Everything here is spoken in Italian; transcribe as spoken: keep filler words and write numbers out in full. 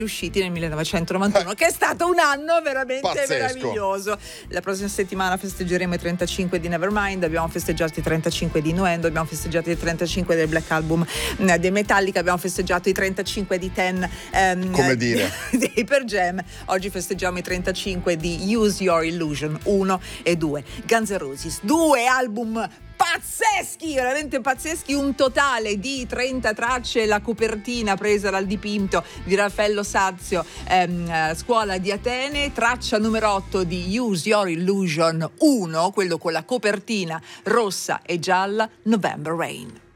usciti nel millenovecentonovantuno, che è stato un anno veramente Pazzesco. meraviglioso. La prossima settimana festeggeremo i trentacinque di Nevermind, abbiamo festeggiato i trentacinque di Innuendo, abbiamo festeggiato i trentacinque del Black Album eh, dei Metallica, abbiamo festeggiato i trentacinque di Ten ehm, Come dire? dei Pearl Jam. Oggi festeggiamo i trentacinque di Use Your Illusion uno e due. Guns N' Roses, due album pazzeschi, veramente pazzeschi, un totale di trenta tracce, la copertina presa dal dipinto di Raffaello Sazio, ehm, Scuola di Atene, traccia numero otto di Use Your Illusion uno, quello con la copertina rossa e gialla, November Rain.